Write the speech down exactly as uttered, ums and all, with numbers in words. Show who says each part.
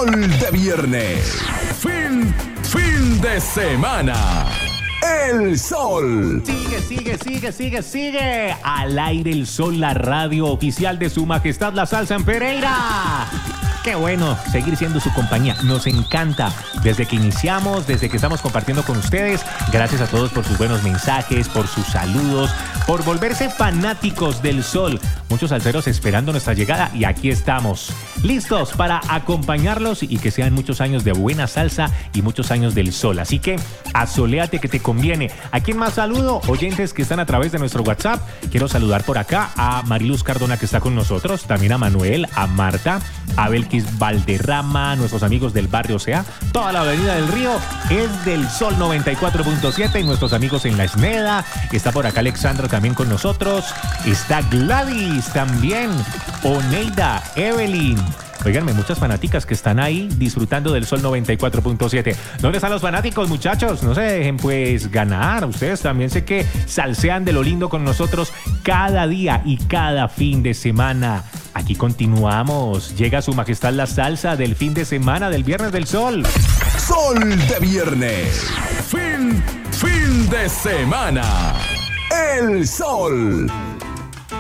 Speaker 1: Sol de viernes. Fin, fin de semana. El Sol.
Speaker 2: Sigue, sigue, sigue, sigue, sigue. Al aire el Sol, la radio oficial de Su Majestad la Salsa en Pereira. Qué bueno seguir siendo su compañía. Nos encanta desde que iniciamos, desde que estamos compartiendo con ustedes. Gracias a todos por sus buenos mensajes, por sus saludos, por volverse fanáticos del Sol. Muchos salseros esperando nuestra llegada y aquí estamos, listos para acompañarlos y que sean muchos años de buena salsa y muchos años del Sol. Así que asoléate que te conviene. ¿A quién más saludo? Oyentes que están a través de nuestro WhatsApp. Quiero saludar por acá a Mariluz Cardona, que está con nosotros, también a Manuel, a Marta, a Belkis Valderrama, nuestros amigos del barrio Sea. Toda la avenida del Río es del Sol noventa y cuatro punto siete y nuestros amigos en La Esmeda. Está por acá Alexandra también con nosotros. Está Gladys también. Oneida, Evelyn. Óiganme, muchas fanáticas que están ahí disfrutando del Sol noventa y cuatro punto siete. ¿Dónde están los fanáticos, muchachos? No se dejen pues ganar. Ustedes también sé que salsean de lo lindo con nosotros cada día y cada fin de semana. Aquí continuamos. Llega Su Majestad la Salsa del fin de semana del Viernes del Sol.
Speaker 1: Sol de viernes. Fin, fin de semana. El Sol.